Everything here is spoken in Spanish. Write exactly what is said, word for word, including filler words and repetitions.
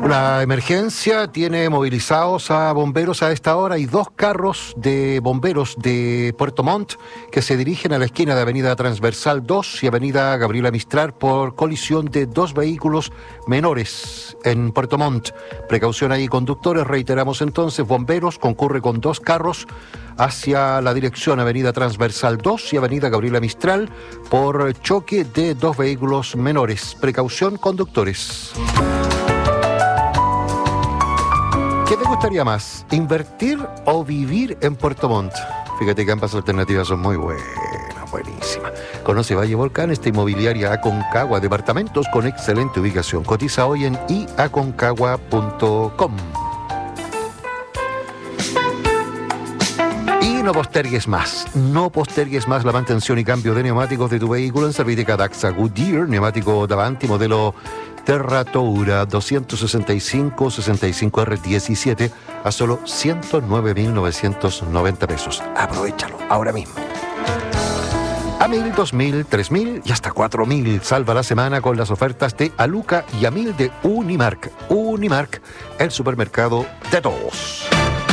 La emergencia tiene movilizados a bomberos a esta hora y dos carros de bomberos de Puerto Montt que se dirigen a la esquina de Avenida Transversal dos y Avenida Gabriela Mistral por colisión de dos vehículos menores en Puerto Montt. Precaución ahí, conductores. Reiteramos entonces, bomberos concurre con dos carros hacia la dirección Avenida Transversal dos y Avenida Gabriela Mistral por choque de dos vehículos menores. Precaución, conductores. ¿Qué te gustaría más, invertir o vivir en Puerto Montt? Fíjate que ambas alternativas son muy buenas, buenísimas. Conoce Valle Volcán, esta inmobiliaria Aconcagua, departamentos con excelente ubicación. Cotiza hoy en i aconcagua punto com. Y no postergues más, no postergues más la mantención y cambio de neumáticos de tu vehículo en Serviteca Daxa Goodyear, neumático Davanti, modelo Terra Toura doscientos sesenta y cinco sesenta y cinco R diecisiete a solo ciento nueve mil novecientos noventa pesos. Aprovechalo ahora mismo. A mil, dos mil, tres mil y hasta cuatro mil. Salva la semana con las ofertas de Aluca y a mil de Unimark. Unimark, el supermercado de todos.